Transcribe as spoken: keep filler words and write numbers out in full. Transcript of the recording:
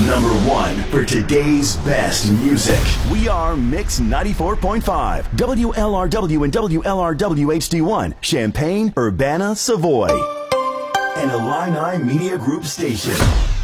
number one for today's best music. We are Mix ninety-four point five, W L R W and W L R W H D one, Champaign, Urbana, Savoy, and Illini Media Group station.